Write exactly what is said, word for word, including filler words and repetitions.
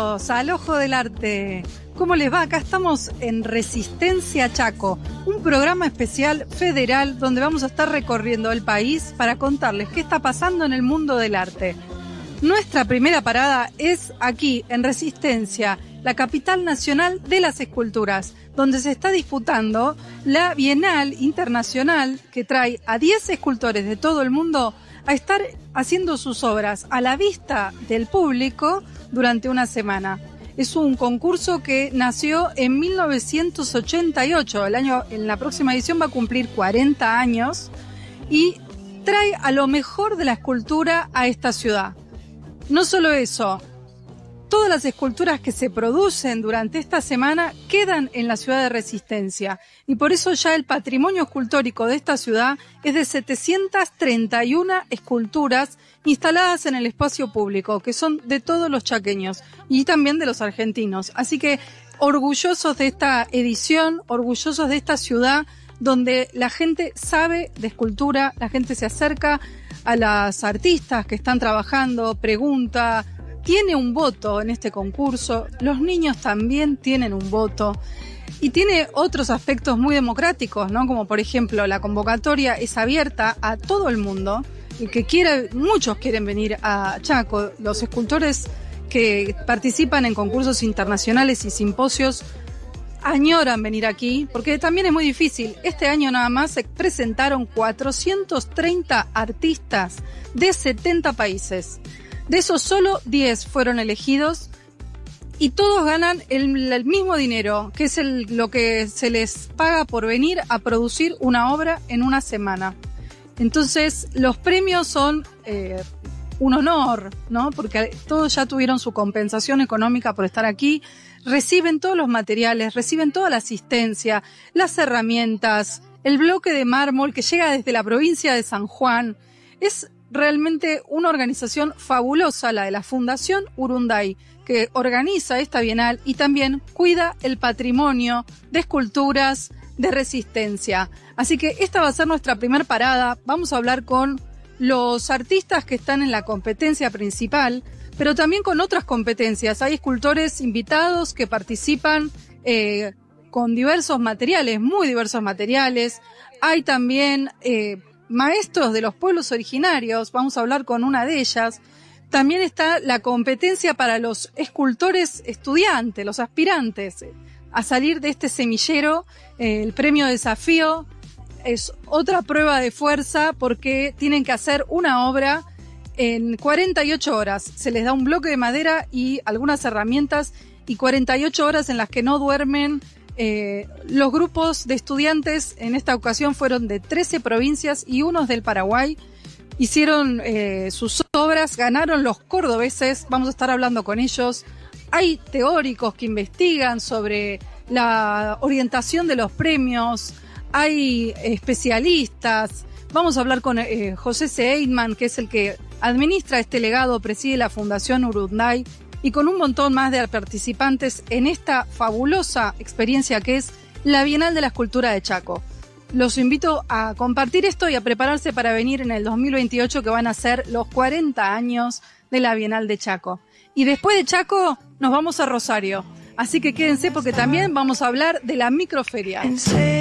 Bienvenidos al Ojo del Arte. ¿Cómo les va? Acá estamos en Resistencia Chaco, un programa especial federal donde vamos a estar recorriendo el país para contarles qué está pasando en el mundo del arte. Nuestra primera parada es aquí, en Resistencia, la capital nacional de las esculturas, donde se está disputando la Bienal Internacional que trae a diez escultores de todo el mundo a estar haciendo sus obras a la vista del público durante una semana. Es un concurso que nació en mil novecientos ochenta y ocho, el año, en la próxima edición va a cumplir cuarenta años, y trae a lo mejor de la escultura a esta ciudad. No solo eso, todas las esculturas que se producen durante esta semana quedan en la ciudad de Resistencia, y por eso ya el patrimonio escultórico de esta ciudad es de setecientas treinta y una esculturas instaladas en el espacio público, que son de todos los chaqueños y también de los argentinos. Así que orgullosos de esta edición, orgullosos de esta ciudad donde la gente sabe de escultura, la gente se acerca a las artistas que están trabajando, pregunta, tiene un voto en este concurso, los niños también tienen un voto y tiene otros aspectos muy democráticos, ¿no? Como por ejemplo la convocatoria es abierta a todo el mundo, el que quiera, muchos quieren venir a Chaco, los escultores que participan en concursos internacionales y simposios añoran venir aquí, porque también es muy difícil. Este año nada más se presentaron cuatrocientos treinta artistas de setenta países. De esos solo diez fueron elegidos y todos ganan el, el mismo dinero, que es el, lo que se les paga por venir a producir una obra en una semana. Entonces los premios son eh, un honor, ¿no? Porque todos ya tuvieron su compensación económica por estar aquí, reciben todos los materiales, reciben toda la asistencia, las herramientas, el bloque de mármol que llega desde la provincia de San Juan. Es realmente una organización fabulosa, la de la Fundación Urunday, que organiza esta bienal y también cuida el patrimonio de esculturas de Resistencia. Así que esta va a ser nuestra primera parada. Vamos a hablar con los artistas que están en la competencia principal, pero también con otras competencias. Hay escultores invitados que participan eh, con diversos materiales, muy diversos materiales. Hay también eh, maestros de los pueblos originarios, vamos a hablar con una de ellas. También está la competencia para los escultores estudiantes, los aspirantes a salir de este semillero. Eh, el premio Desafío es otra prueba de fuerza porque tienen que hacer una obra en cuarenta y ocho horas. Se les da un bloque de madera y algunas herramientas y cuarenta y ocho horas en las que no duermen. Eh, los grupos de estudiantes en esta ocasión fueron de trece provincias y unos del Paraguay. Hicieron eh, sus obras, ganaron los cordobeses, vamos a estar hablando con ellos. Hay teóricos que investigan sobre la orientación de los premios, hay especialistas. Vamos a hablar con eh, José Seidman, que es el que administra este legado, preside la Fundación Urunday, y con un montón más de participantes en esta fabulosa experiencia que es la Bienal de la Escultura de Chaco. Los invito a compartir esto y a prepararse para venir en el dos mil veintiocho, que van a ser los cuarenta años de la Bienal de Chaco. Y después de Chaco nos vamos a Rosario, así que quédense porque también vamos a hablar de la microferia.